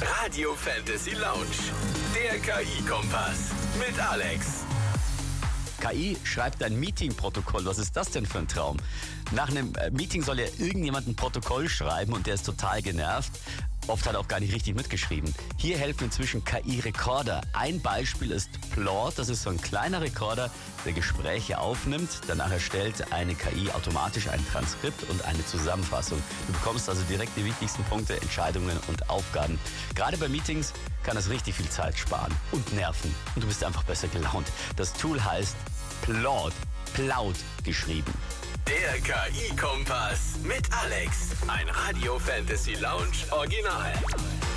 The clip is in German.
Radio Fantasy Lounge, der KI-Kompass mit Alex. KI schreibt ein Meeting-Protokoll. Was ist das denn für ein Traum? Nach einem Meeting soll ja irgendjemand ein Protokoll schreiben und der ist total genervt. Oft hat er auch gar nicht richtig mitgeschrieben. Hier helfen inzwischen KI-Rekorder. Ein Beispiel ist Plord. Das ist so ein kleiner Rekorder, der Gespräche aufnimmt. Danach erstellt eine KI automatisch ein Transkript und eine Zusammenfassung. Du bekommst also direkt die wichtigsten Punkte, Entscheidungen und Aufgaben. Gerade bei Meetings kann das richtig viel Zeit sparen und nerven. Und du bist einfach besser gelaunt. Das Tool heißt Plord. Plaud geschrieben. Der KI-Kompass mit Alex. Ein Radio Fantasy Lounge Original.